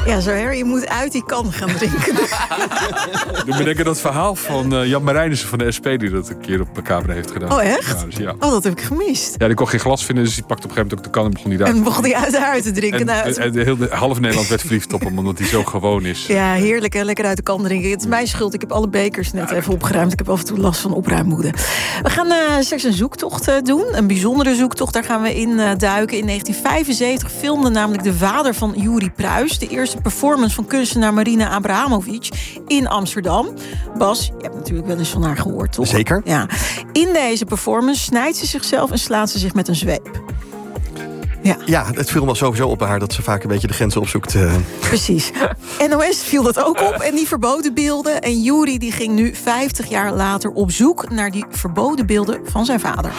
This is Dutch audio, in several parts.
Ja, Zoher, je moet uit die kan gaan drinken. Doe me denken dat verhaal van Jan Marijnissen van de SP... die dat een keer op de camera heeft gedaan. Oh, echt? Ja, dus ja. Oh, dat heb ik gemist. Ja, die kon geen glas vinden, dus die pakte op een gegeven moment ook de kan en begon die daar. En begon hij uit te drinken. En half Nederland werd verliefd op hem, omdat hij zo gewoon is. Ja, heerlijk hè, lekker uit de kan drinken. Het is mijn schuld, ik heb alle bekers net even opgeruimd. Ik heb af en toe last van opruimmoede. We gaan straks een zoektocht doen, een bijzondere zoektocht. Daar gaan we in duiken. In 1975 filmde namelijk de vader van Juri Pruis... de eerste performance van kunstenaar Marina Abramovic in Amsterdam. Bas, je hebt natuurlijk wel eens van haar gehoord, toch? Zeker. Ja. In deze performance snijdt ze zichzelf en slaat ze zich met een zweep. Ja, het viel me sowieso op bij haar dat ze vaak een beetje de grenzen opzoekt. Precies. NOS viel dat ook op en die verboden beelden. En Juri die ging nu 50 jaar later op zoek naar die verboden beelden van zijn vader.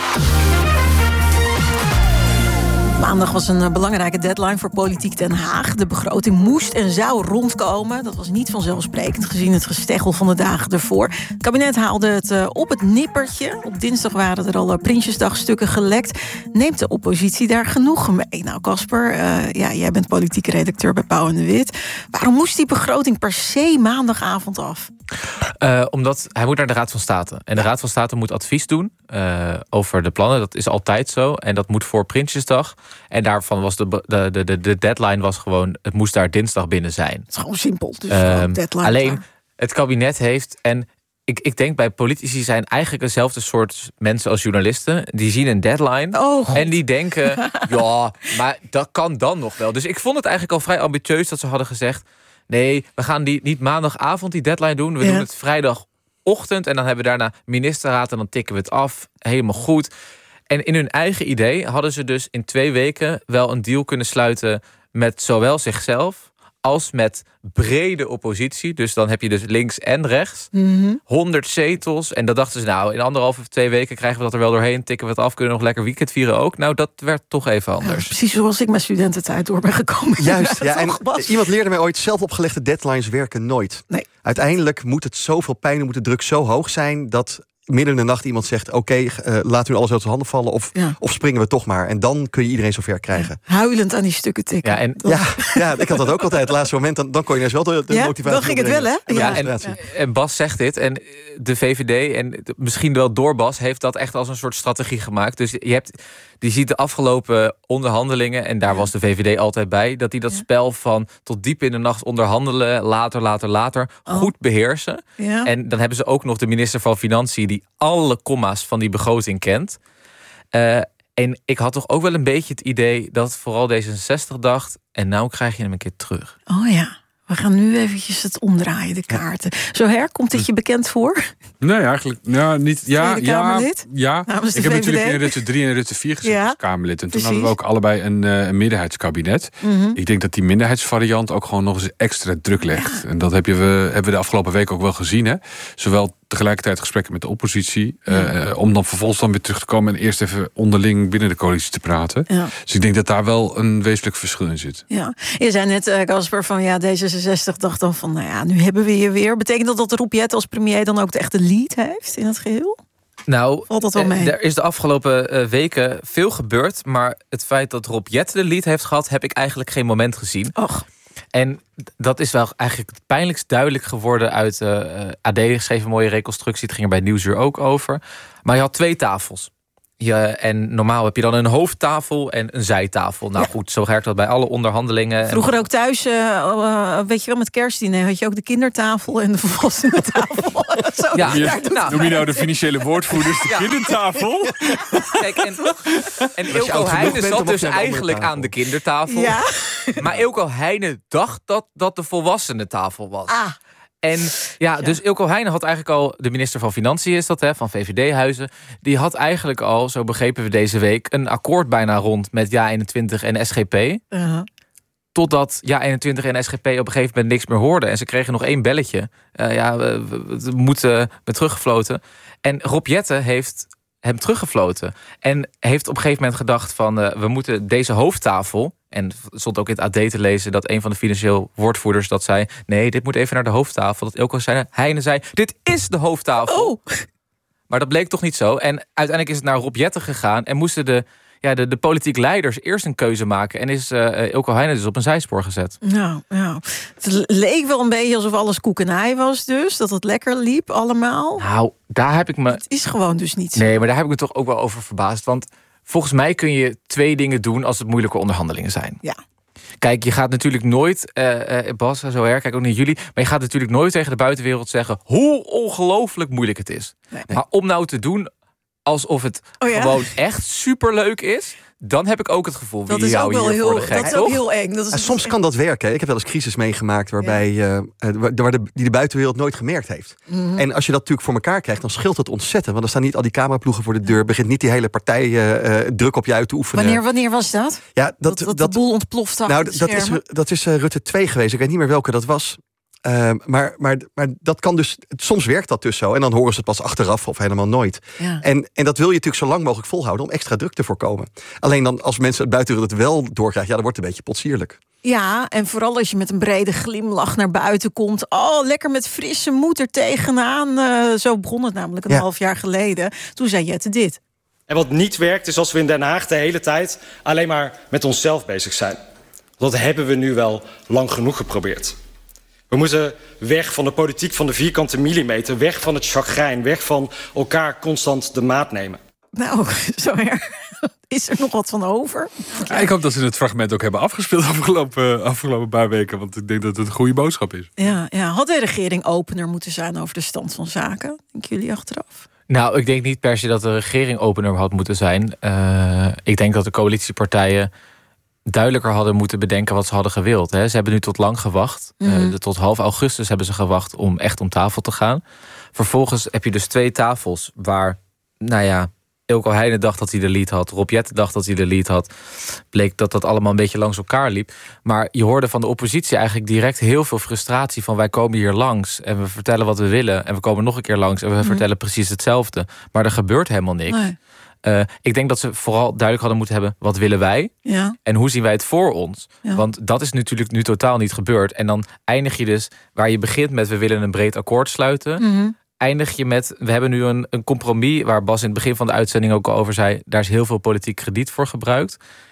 Maandag was een belangrijke deadline voor Politiek Den Haag. De begroting moest en zou rondkomen. Dat was niet vanzelfsprekend gezien het gesteggel van de dagen ervoor. Het kabinet haalde het op het nippertje. Op dinsdag waren er al Prinsjesdagstukken gelekt. Neemt de oppositie daar genoegen mee? Nou, Casper, jij bent politieke redacteur bij Pauw en de Wit. Waarom moest die begroting per se maandagavond af? Omdat hij moet naar de Raad van State. En de Raad van State moet advies doen over de plannen. Dat is altijd zo. En dat moet voor Prinsjesdag. En daarvan was de deadline was gewoon... het moest daar dinsdag binnen zijn. Het is gewoon simpel. Dus deadline alleen daar. Het kabinet heeft... en ik denk bij politici zijn eigenlijk eenzelfde soort mensen als journalisten. Die zien een deadline en die denken... ja, maar dat kan dan nog wel. Dus ik vond het eigenlijk al vrij ambitieus dat ze hadden gezegd... nee, we gaan niet maandagavond die deadline doen. We doen het vrijdagochtend en dan hebben we daarna ministerraad... en dan tikken we het af. Helemaal goed. En in hun eigen idee hadden ze dus in 2 weken... wel een deal kunnen sluiten met zowel zichzelf... als met brede oppositie. Dus dan heb je dus links en rechts. 100 zetels. En dat dachten ze, nou, in 1,5 of 2 weken... krijgen we dat er wel doorheen, tikken we het af... kunnen we nog lekker weekend vieren ook. Nou, dat werd toch even anders. Precies zoals ik mijn studententijd door ben gekomen. Juist, ja. En iemand leerde mij ooit... zelf opgelegde deadlines werken nooit. Nee. Uiteindelijk moet het zoveel pijn... moet de druk zo hoog zijn... dat midden in de nacht iemand zegt... oké, laten we alles uit de handen vallen... of springen we toch maar. En dan kun je iedereen zover krijgen. Huilend aan die stukken tikken. Ja, ik had dat ook altijd. Het laatste moment, dan kon je eens wel de motivatie... dan ging het wel, hè? En Bas zegt dit. En de VVD, en misschien wel door Bas... heeft dat echt als een soort strategie gemaakt. Dus je ziet de afgelopen onderhandelingen... en daar was de VVD altijd bij... dat die dat spel van tot diep in de nacht onderhandelen... later, goed beheersen. Ja. En dan hebben ze ook nog de minister van Financiën... die alle komma's van die begroting kent. En ik had toch ook wel een beetje het idee... dat vooral D66 dacht... en nou krijg je hem een keer terug. Oh ja. We gaan nu eventjes het omdraaien, de kaarten. Zoher, komt dit je bekend voor? Nee, eigenlijk niet. Ja. Ik heb natuurlijk in Rutte 3 en Rutte 4 gezeten als Kamerlid. En toen hadden we ook allebei een minderheidskabinet. Ik denk dat die minderheidsvariant ook gewoon nog eens extra druk legt. En dat hebben we de afgelopen week ook wel gezien. Hè? Zowel tegelijkertijd gesprekken met de oppositie... om dan vervolgens weer terug te komen... en eerst even onderling binnen de coalitie te praten. Ja. Dus ik denk dat daar wel een wezenlijk verschil in zit. Ja. Je zei net, Casper, van D66 dacht dan van... nou ja, nu hebben we je weer. Betekent dat Rob Jetten als premier dan ook de echte lead heeft in het geheel? Nou, valt dat wel mee? Er is de afgelopen weken veel gebeurd... maar het feit dat Rob Jetten de lead heeft gehad... heb ik eigenlijk geen moment gezien. Och. En dat is wel eigenlijk het pijnlijkst duidelijk geworden uit AD. Schreef een mooie reconstructie, het ging er bij Nieuwsuur ook over. Maar je had 2 tafels. En normaal heb je dan een hoofdtafel en een zijtafel. Nou goed, zo werkt dat bij alle onderhandelingen. Vroeger ook thuis, weet je wel, met kerstdiner... had je ook de kindertafel en de volwassenentafel. Noem je nou de financiële woordvoerders de kindertafel? Kijk, en Eelco Heijnen zat dus eigenlijk aan de kindertafel. Ja? Maar Eelco Heijnen dacht dat de volwassenentafel was. En dus Eelco Heijnen had eigenlijk al... de minister van Financiën is dat, van VVD-huizen... die had eigenlijk al, zo begrepen we deze week... een akkoord bijna rond met JA21 en SGP. Totdat JA21 en SGP op een gegeven moment niks meer hoorden. En ze kregen nog 1 belletje. We moeten teruggefloten. En Rob Jetten heeft hem teruggefloten. En heeft op een gegeven moment gedacht van... we moeten deze hoofdtafel... en stond ook in het AD te lezen dat een van de financieel woordvoerders dat zei... nee, dit moet even naar de hoofdtafel. Dat Eelco Heijnen zei, dit is de hoofdtafel. Maar dat bleek toch niet zo. En uiteindelijk is het naar Rob Jetten gegaan... en moesten de politiek leiders eerst een keuze maken. En is Eelco Heijnen dus op een zijspoor gezet. Nou, het leek wel een beetje alsof alles koek en ei was dus. Dat het lekker liep allemaal. Nou, daar heb ik me... Het is gewoon dus niet zo. Nee, maar daar heb ik me toch ook wel over verbaasd. Want volgens mij kun je 2 dingen doen als het moeilijke onderhandelingen zijn. Ja. Kijk, je gaat natuurlijk nooit, Bas, zo kijk ook naar jullie... maar je gaat natuurlijk nooit tegen de buitenwereld zeggen... hoe ongelooflijk moeilijk het is. Nee. Maar om nou te doen alsof het gewoon echt superleuk is... dan heb ik ook het gevoel... dat is ook wel heel eng. Soms kan dat werken. Ik heb wel eens crisis meegemaakt... waarbij die de buitenwereld nooit gemerkt heeft. Mm-hmm. En als je dat natuurlijk voor elkaar krijgt... dan scheelt het ontzettend. Want dan staan niet al die cameraploegen voor de deur... begint niet die hele partij druk op je uit te oefenen. Wanneer was dat? Ja, dat de boel ontploft achter dat is Rutte 2 geweest. Ik weet niet meer welke dat was... Maar dat kan dus... Soms werkt dat dus zo. En dan horen ze het pas achteraf of helemaal nooit. Ja. En dat wil je natuurlijk zo lang mogelijk volhouden... om extra druk te voorkomen. Alleen dan als mensen het buitenwereld het wel doorkrijgen... dan wordt het een beetje potsierlijk. Ja, en vooral als je met een brede glimlach naar buiten komt. Oh, lekker met frisse moed er tegenaan. Zo begon het namelijk een half jaar geleden. Toen zei Jette dit. En wat niet werkt is als we in Den Haag de hele tijd... alleen maar met onszelf bezig zijn. Dat hebben we nu wel lang genoeg geprobeerd. We moeten weg van de politiek van de vierkante millimeter... weg van het chagrijn, weg van elkaar constant de maat nemen. Nou, zo erg. Is er nog wat van over? Ja, ik hoop dat ze het fragment ook hebben afgespeeld afgelopen paar weken. Want ik denk dat het een goede boodschap is. Ja. Had de regering opener moeten zijn over de stand van zaken? Denken jullie achteraf? Nou, ik denk niet per se dat de regering opener had moeten zijn. Ik denk dat de coalitiepartijen... duidelijker hadden moeten bedenken wat ze hadden gewild. Ze hebben nu tot lang gewacht. Tot half augustus hebben ze gewacht om echt om tafel te gaan. Vervolgens heb je dus 2 tafels waar, Eelco Heijnen dacht dat hij de lead had. Rob Jetten dacht dat hij de lead had. Bleek dat dat allemaal een beetje langs elkaar liep. Maar je hoorde van de oppositie eigenlijk direct heel veel frustratie van... wij komen hier langs en we vertellen wat we willen... en we komen nog een keer langs en we vertellen precies hetzelfde. Maar er gebeurt helemaal niks. Nee. Ik denk dat ze vooral duidelijk hadden moeten hebben... wat willen wij en hoe zien wij het voor ons? Ja. Want dat is natuurlijk nu totaal niet gebeurd. En dan eindig je dus waar je begint met... we willen een breed akkoord sluiten... eindig je met, we hebben nu een compromis... waar Bas in het begin van de uitzending ook al over zei... daar is heel veel politiek krediet voor gebruikt.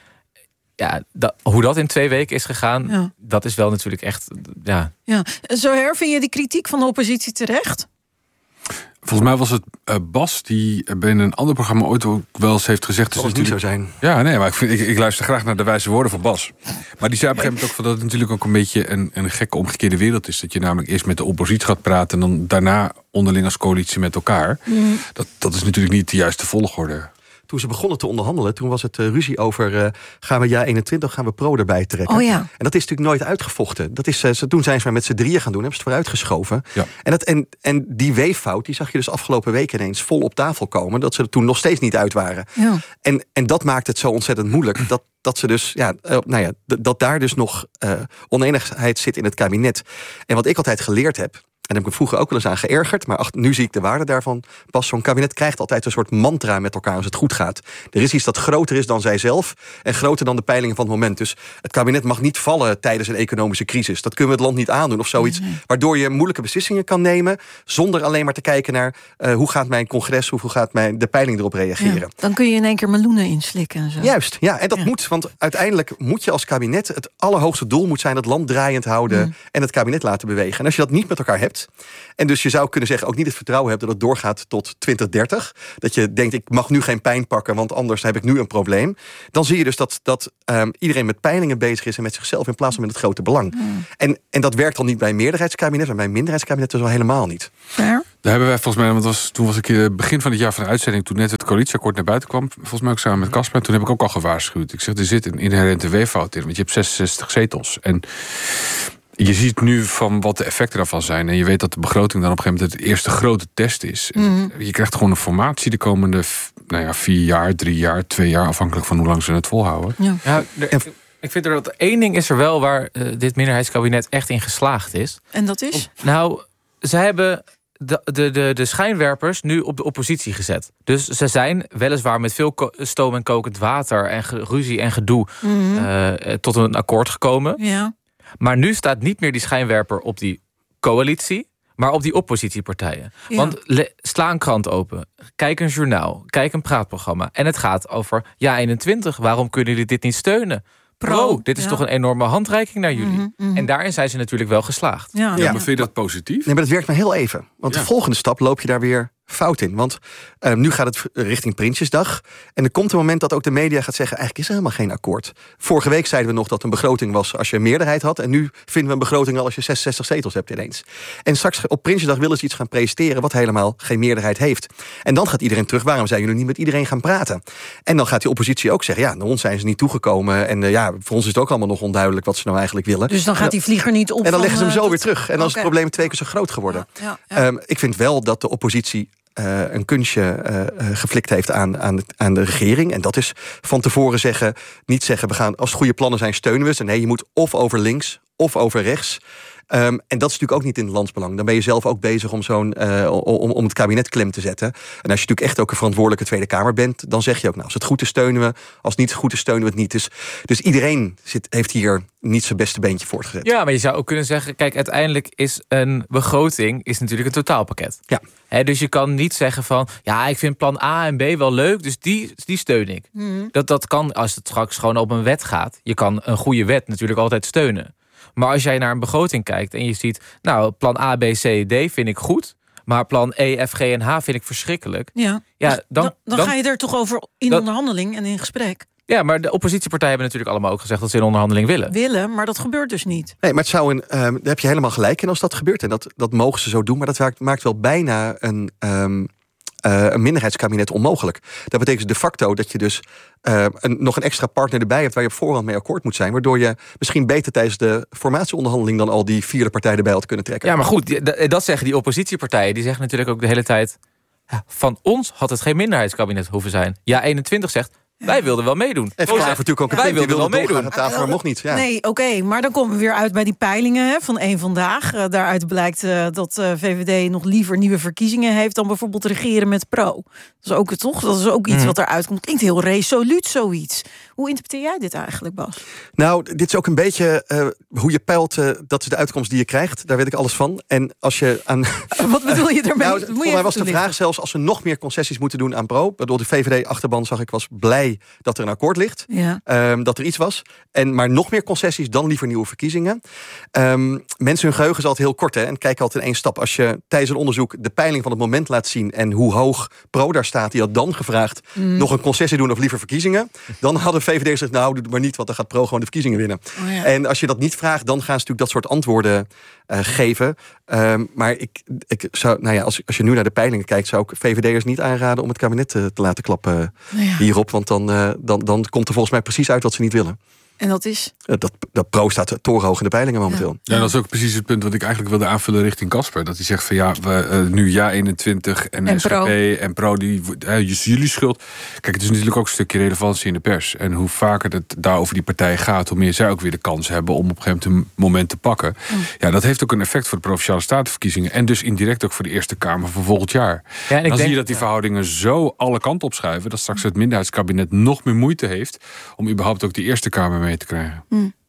Ja, hoe dat in 2 weken is gegaan... dat is wel natuurlijk echt... Ja. Zo vind je die kritiek van de oppositie terecht? Volgens mij was het Bas die in een ander programma ooit ook wel eens heeft gezegd... Dat zal niet zo zijn. Ja, nee, maar ik luister graag naar de wijze woorden van Bas. Maar die zei op een gegeven moment ook dat het natuurlijk ook een beetje een gekke omgekeerde wereld is. Dat je namelijk eerst met de oppositie gaat praten... en dan daarna onderling als coalitie met elkaar. Dat is natuurlijk niet de juiste volgorde. Toen ze begonnen te onderhandelen, toen was het ruzie over... gaan we JA21, gaan we Pro erbij trekken. Oh ja. En dat is natuurlijk nooit uitgevochten. Toen zijn ze met z'n 3 gaan doen, hebben ze het vooruitgeschoven. Ja. En die weeffout, die zag je dus afgelopen week ineens vol op tafel komen... dat ze er toen nog steeds niet uit waren. Ja. En dat maakt het zo ontzettend moeilijk... dat ze dus, dat daar dus nog oneenigheid zit in het kabinet. En wat ik altijd geleerd heb... En daar heb ik me vroeger ook wel eens aan geërgerd. Maar nu zie ik de waarde daarvan. Pas zo'n kabinet krijgt altijd een soort mantra met elkaar als het goed gaat. Er is iets dat groter is dan zijzelf. En groter dan de peilingen van het moment. Dus het kabinet mag niet vallen tijdens een economische crisis. Dat kunnen we het land niet aandoen of zoiets. Waardoor je moeilijke beslissingen kan nemen. Zonder alleen maar te kijken naar hoe gaat mijn congres, hoe gaat de peiling erop reageren. Ja, dan kun je in één keer meloenen inslikken en zo. Juist, ja. En dat moet. Want uiteindelijk moet je als kabinet... het allerhoogste doel moet zijn het land draaiend houden. En het kabinet laten bewegen. En als je dat niet met elkaar hebt... En dus je zou kunnen zeggen, ook niet het vertrouwen hebt... dat het doorgaat tot 2030. Dat je denkt, ik mag nu geen pijn pakken... want anders heb ik nu een probleem. Dan zie je dus dat iedereen met peilingen bezig is... en met zichzelf in plaats van met het grote belang. En dat werkt al niet bij een meerderheidskabinet... maar bij een minderheidskabinet dus al helemaal niet. Ja. Daar hebben wij volgens mij... want toen was ik begin van het jaar van de uitzending... toen net het coalitieakkoord naar buiten kwam... volgens mij ook samen met Casper... toen heb ik ook al gewaarschuwd. Ik zeg, er zit een inherente weeffout in... want je hebt 66 zetels. En... je ziet nu van wat de effecten daarvan zijn. En je weet dat de begroting dan op een gegeven moment... het eerste grote test is. Je krijgt gewoon een formatie de komende 4 jaar, 3 jaar, 2 jaar... afhankelijk van hoe lang ze het volhouden. Ja, ik vind er dat 1 ding is er wel... waar dit minderheidskabinet echt in geslaagd is. En dat is? Nou, ze hebben de schijnwerpers nu op de oppositie gezet. Dus ze zijn weliswaar met veel stoom en kokend water... en ruzie en gedoe tot een akkoord gekomen... Ja. Maar nu staat niet meer die schijnwerper op die coalitie... maar op die oppositiepartijen. Ja. Want sla een krant open, kijk een journaal, kijk een praatprogramma en het gaat over JA21. Waarom kunnen jullie dit niet steunen? Pro, dit is toch een enorme handreiking naar jullie. En daarin zijn ze natuurlijk wel geslaagd. Ja, maar vind je dat positief? Nee, maar dat werkt maar heel even. Want de volgende stap loop je daar weer fout in. Want nu gaat het richting Prinsjesdag. En er komt een moment dat ook de media gaat zeggen, eigenlijk is er helemaal geen akkoord. Vorige week zeiden we nog dat een begroting was als je een meerderheid had. En nu vinden we een begroting al als je 66 zetels hebt ineens. En straks op Prinsjesdag willen ze iets gaan presenteren wat helemaal geen meerderheid heeft. En dan gaat iedereen terug, waarom zijn jullie niet met iedereen gaan praten? En dan gaat die oppositie ook zeggen, naar ons zijn ze niet toegekomen. En voor ons is het ook allemaal nog onduidelijk wat ze nou eigenlijk willen. Dus dan gaat die vlieger niet op. En dan leggen ze hem zo weer terug. En dan is het probleem 2 keer zo groot geworden. Ik vind wel dat de oppositie een kunstje geflikt heeft aan de regering. En dat is van tevoren niet zeggen, we gaan, als het goede plannen zijn, steunen we ze. Nee, je moet of over links of over rechts. En dat is natuurlijk ook niet in het landsbelang. Dan ben je zelf ook bezig om om het kabinet klem te zetten. En als je natuurlijk echt ook een verantwoordelijke Tweede Kamer bent, dan zeg je ook, als het goed is steunen we, als het niet goed is steunen we het niet. Dus iedereen heeft hier niet zijn beste beentje voortgezet. Ja, maar je zou ook kunnen zeggen, kijk, uiteindelijk is een begroting natuurlijk een totaalpakket. Ja. Dus je kan niet zeggen van, ik vind plan A en B wel leuk, dus die steun ik. Dat kan als het straks gewoon op een wet gaat. Je kan een goede wet natuurlijk altijd steunen. Maar als jij naar een begroting kijkt en je ziet, plan A, B, C, D vind ik goed, maar plan E, F, G en H vind ik verschrikkelijk. Dan ga je er toch over in onderhandeling en in gesprek. Ja, maar de oppositiepartijen hebben natuurlijk allemaal ook gezegd dat ze in onderhandeling willen. Maar dat gebeurt dus niet. Nee, maar het zou daar heb je helemaal gelijk in als dat gebeurt. En dat mogen ze zo doen, maar dat maakt wel bijna een minderheidskabinet onmogelijk. Dat betekent de facto dat je dus nog een extra partner erbij hebt waar je op voorhand mee akkoord moet zijn, waardoor je misschien beter tijdens de formatieonderhandeling dan al die 4e partijen erbij had kunnen trekken. Ja, maar goed, dat zeggen die oppositiepartijen. Die zeggen natuurlijk ook de hele tijd, van ons had het geen minderheidskabinet hoeven zijn. JA21 zegt, wij wilden wel meedoen. En natuurlijk ook wij wilden wel meedoen aan tafel, maar mocht niet. Ja. Nee, oké, maar dan komen we weer uit bij die peilingen van Eén Vandaag. Daaruit blijkt dat VVD nog liever nieuwe verkiezingen heeft dan bijvoorbeeld regeren met Pro. Dat is ook toch? Dat is ook iets wat eruit komt. Klinkt heel resoluut zoiets. Hoe interpreteer jij dit eigenlijk, Bas? Nou, dit is ook een beetje hoe je peilt. Dat is de uitkomst die je krijgt. Daar weet ik alles van. En als je aan. Wat bedoel je daarmee? Voor mij was de vraag zelfs als we nog meer concessies moeten doen aan Pro. Door de VVD-achterban zag ik was blij dat er een akkoord ligt. Ja. Dat er iets was. Maar nog meer concessies, dan liever nieuwe verkiezingen. Mensen hun geheugen is altijd heel kort. Hè, en kijken altijd in 1 stap. Als je tijdens een onderzoek de peiling van het moment laat zien en hoe hoog Pro daar staat, die had dan gevraagd nog een concessie doen of liever verkiezingen. Dan hadden VVD gezegd, doe het maar niet, want dan gaat Pro gewoon de verkiezingen winnen. Oh ja. En als je dat niet vraagt, dan gaan ze natuurlijk dat soort antwoorden geven. Maar ik zou, als je nu naar de peilingen kijkt, zou ik VVD'ers niet aanraden om het kabinet te laten klappen hierop. Want dan komt er volgens mij precies uit wat ze niet willen. En dat is? Dat Pro staat torenhoog in de peilingen momenteel. Ja, dat is ook precies het punt wat ik eigenlijk wilde aanvullen richting Casper. Dat hij zegt van we nu JA21 en SGP en Pro, jullie schuld. Kijk, het is natuurlijk ook een stukje relevantie in de pers. En hoe vaker het daar over die partijen gaat, hoe meer zij ook weer de kans hebben om op een gegeven moment een moment te pakken. Ja, dat heeft ook een effect voor de Provinciale Statenverkiezingen. En dus indirect ook voor de Eerste Kamer van volgend jaar. Ja, en dan zie je dat die verhoudingen zo alle kanten opschuiven, dat straks het minderheidskabinet nog meer moeite heeft om überhaupt ook die Eerste Kamer mee te krijgen.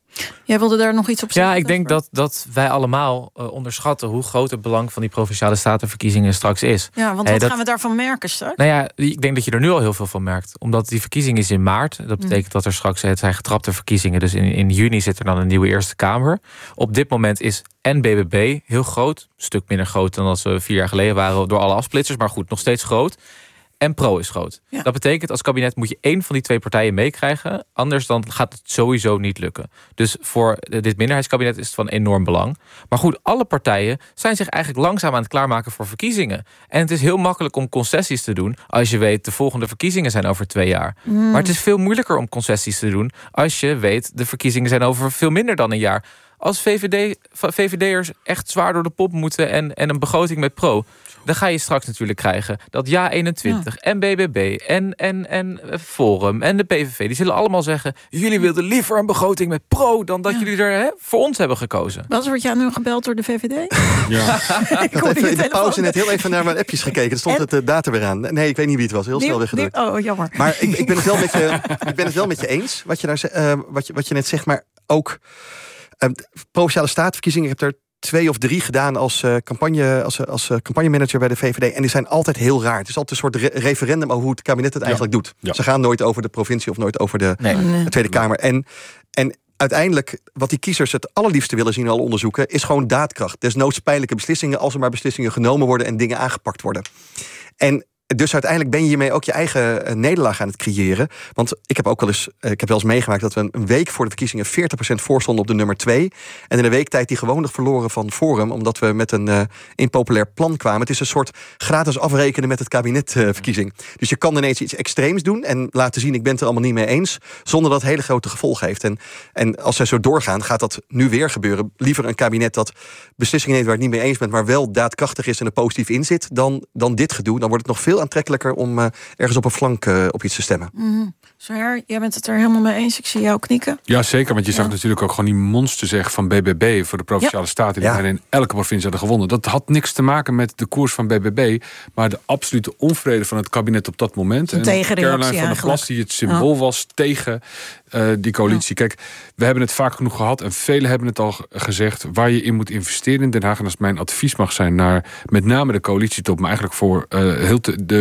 Jij wilde daar nog iets op zeggen? Ja, ik denk dat wij allemaal onderschatten hoe groot het belang van die Provinciale Statenverkiezingen straks is. Ja, want wat gaan we daarvan merken straks? Nou ja, ik denk dat je er nu al heel veel van merkt. Omdat die verkiezing is in maart. Dat betekent dat er straks, het zijn getrapte verkiezingen. Dus in juni zit er dan een nieuwe Eerste Kamer. Op dit moment is en BBB heel groot. Een stuk minder groot dan als we 4 jaar geleden waren door alle afsplitsers. Maar goed, nog steeds groot. En Pro is groot. Ja. Dat betekent als kabinet moet je 1 van die 2 partijen meekrijgen. Anders dan gaat het sowieso niet lukken. Dus voor dit minderheidskabinet is het van enorm belang. Maar goed, alle partijen zijn zich eigenlijk langzaam aan het klaarmaken voor verkiezingen. En het is heel makkelijk om concessies te doen als je weet de volgende verkiezingen zijn over 2 jaar. Maar het is veel moeilijker om concessies te doen als je weet de verkiezingen zijn over veel minder dan een jaar. Als VVD'ers echt zwaar door de pop moeten en een begroting met Pro, dan ga je straks natuurlijk krijgen dat JA21 en BBB en Forum en de PVV, die zullen allemaal zeggen, jullie wilden liever een begroting met Pro dan dat jullie er voor ons hebben gekozen. Word jij nu gebeld door de VVD? Ja. Ik had even in de pauze net heel even naar mijn appjes gekeken. Er stond het data weer aan. Nee, ik weet niet wie het was. Heel snel weggedrukt. Oh, jammer. Maar ik ben het wel met je eens, wat je net zegt, maar ook Provinciale Statenverkiezingen. Ik heb er 2 of 3 gedaan als campagnemanager bij de VVD. En die zijn altijd heel raar. Het is altijd een soort referendum over hoe het kabinet het eigenlijk doet. Ja. Ze gaan nooit over de provincie of nooit over de Tweede Kamer. En uiteindelijk, wat die kiezers het allerliefste willen zien al onderzoeken, is gewoon daadkracht. Desnoods pijnlijke beslissingen, als er maar beslissingen genomen worden en dingen aangepakt worden. En dus uiteindelijk ben je hiermee ook je eigen nederlaag aan het creëren. Want ik heb wel eens meegemaakt dat we een week voor de verkiezingen 40% voor stonden op de nummer 2. En in een week tijd die gewoon nog verloren van Forum, omdat we met een impopulair plan kwamen. Het is een soort gratis afrekenen met het kabinetverkiezing. Dus je kan ineens iets extreems doen en laten zien, ik ben het er allemaal niet mee eens, zonder dat het hele grote gevolgen heeft. En als zij zo doorgaan, gaat dat nu weer gebeuren. Liever een kabinet dat beslissingen neemt waar het niet mee eens bent, maar wel daadkrachtig is en er positief in zit, dan dit gedoe. Dan wordt het nog veel aantrekkelijker om ergens op een flank op iets te stemmen. Zwaar, jij bent het er helemaal mee eens. Ik zie jou knikken. Ja, zeker. Want je zag natuurlijk ook gewoon die monsterzeg van BBB voor de Provinciale Staten. Die in elke provincie hadden gewonnen. Dat had niks te maken met de koers van BBB, maar de absolute onvrede van het kabinet op dat moment. En Caroline van der Plas, die het symbool was tegen die coalitie. Kijk, we hebben het vaak genoeg gehad en velen hebben het al gezegd waar je in moet investeren in Den Haag. En als mijn advies mag zijn naar met name de coalitietop, maar eigenlijk voor heel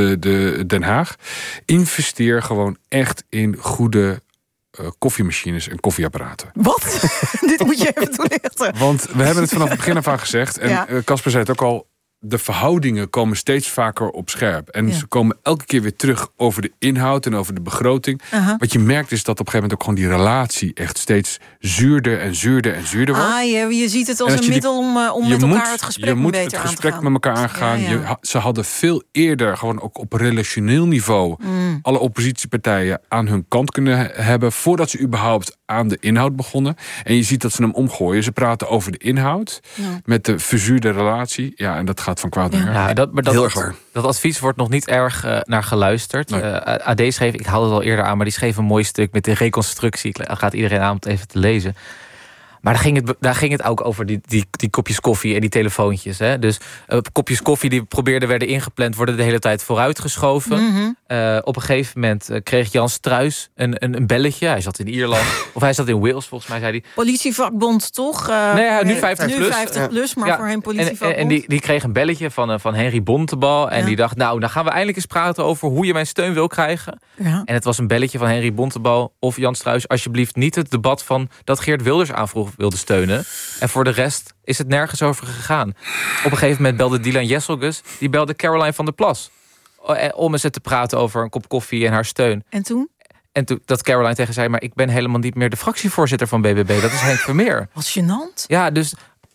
de Den Haag. Investeer gewoon echt in goede koffiemachines en koffieapparaten. Wat? Dit moet je even toelichten. Want we hebben het vanaf het begin af aan gezegd. En Casper zei het ook al. De verhoudingen komen steeds vaker op scherp. En ze komen elke keer weer terug over de inhoud en over de begroting. Wat je merkt is dat op een gegeven moment ook gewoon die relatie echt steeds zuurder en zuurder en zuurder wordt. Je ziet het als een middel om met elkaar het gesprek beter aan te gaan. Je moet het gesprek met elkaar aangaan. Ze hadden veel eerder gewoon ook op relationeel niveau alle oppositiepartijen aan hun kant kunnen hebben voordat ze überhaupt aan de inhoud begonnen. En je ziet dat ze hem omgooien. Ze praten over de inhoud met de verzuurde relatie. Ja, en dat gaat van kwaad naar erg. Heel erg waar. Dat advies wordt nog niet erg naar geluisterd. Nee. AD schreef, ik haalde het al eerder aan, maar die schreef een mooi stuk met de reconstructie. Gaat iedereen aan om het even te lezen. Maar daar ging het ook over die kopjes koffie en die telefoontjes. Hè? Dus kopjes koffie die werden ingepland, worden de hele tijd vooruitgeschoven. Op een gegeven moment kreeg Jan Struijs een belletje. Hij zat in Ierland. Of hij zat in Wales, volgens mij zei hij. Politievakbond, toch? Nu 50 plus. Nu 50 plus, maar voorheen politievakbond. En die kreeg een belletje van Henry Bontebal. En die dacht, nou, dan gaan we eindelijk eens praten over hoe je mijn steun wil krijgen. Ja. En het was een belletje van Henry Bontebal of Jan Struijs. Alsjeblieft niet het debat van dat Geert Wilders aanvroeg wilde steunen. En voor de rest is het nergens over gegaan. Op een gegeven moment belde Dylan Jesselgus. Die belde Caroline van der Plas. Om eens te praten over een kop koffie en haar steun. En toen? En toen dat Caroline tegen zei, maar ik ben helemaal niet meer de fractievoorzitter van BBB. Dat is Henk Vermeer. Wat gênant. Ja, dus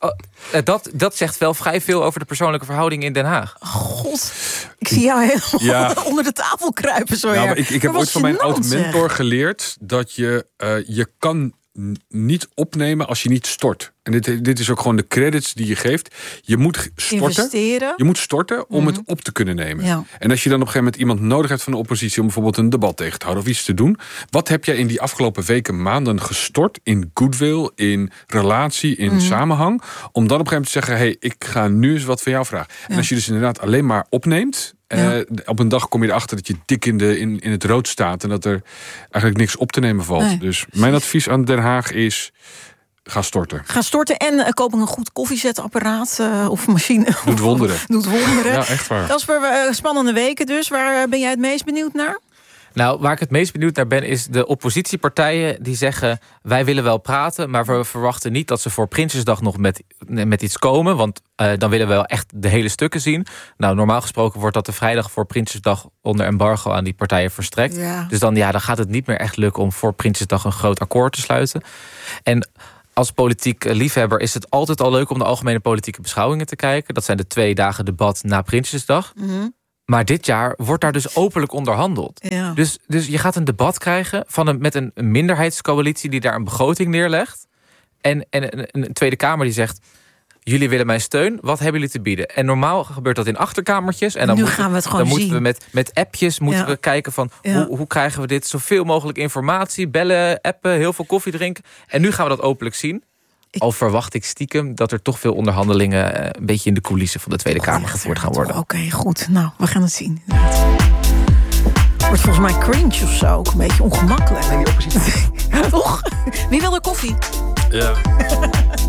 dat zegt wel vrij veel over de persoonlijke verhouding in Den Haag. Oh, God, ik zie jou helemaal onder de tafel kruipen. Maar ik heb ooit van mijn oud-mentor geleerd dat je kan niet opnemen als je niet stort. En dit is ook gewoon de credits die je geeft. Je moet storten. Investeren. Je moet storten om het op te kunnen nemen. Ja. En als je dan op een gegeven moment iemand nodig hebt van de oppositie om bijvoorbeeld een debat tegen te houden of iets te doen. Wat heb jij in die afgelopen weken, maanden gestort in goodwill, in relatie, in samenhang, om dan op een gegeven moment te zeggen, hey, ik ga nu eens wat van jou vragen. Ja. En als je dus inderdaad alleen maar opneemt, op een dag kom je erachter dat je dik in het rood staat en dat er eigenlijk niks op te nemen valt. Nee. Dus mijn advies aan Den Haag is, ga storten. Ga storten en koop een goed koffiezetapparaat of machine. Doet wonderen. Doet wonderen. Ja, echt waar. Casper, spannende weken dus. Waar ben jij het meest benieuwd naar? Nou, waar ik het meest benieuwd naar ben, is de oppositiepartijen die zeggen, wij willen wel praten, maar we verwachten niet dat ze voor Prinsjesdag nog met iets komen, want dan willen we wel echt de hele stukken zien. Nou, normaal gesproken wordt dat de vrijdag voor Prinsjesdag onder embargo aan die partijen verstrekt. Ja. Dus dan gaat het niet meer echt lukken om voor Prinsjesdag een groot akkoord te sluiten. En als politiek liefhebber is het altijd al leuk om de algemene politieke beschouwingen te kijken. Dat zijn de 2 dagen debat na Prinsjesdag. Maar dit jaar wordt daar dus openlijk onderhandeld. Ja. Dus je gaat een debat krijgen met een minderheidscoalitie die daar een begroting neerlegt. En een Tweede Kamer die zegt, jullie willen mijn steun, wat hebben jullie te bieden? En normaal gebeurt dat in achterkamertjes. En dan moeten we met appjes we kijken van hoe krijgen we dit? Zoveel mogelijk informatie, bellen, appen, heel veel koffie drinken. En nu gaan we dat openlijk zien. Al verwacht ik stiekem dat er toch veel onderhandelingen een beetje in de coulissen van de Tweede Kamer gevoerd gaan worden. Oké, goed. Nou, we gaan het zien. Het wordt volgens mij cringe of zo. Ook een beetje ongemakkelijk. Nee, die oppositie. Toch? Wie wil er koffie? Ja.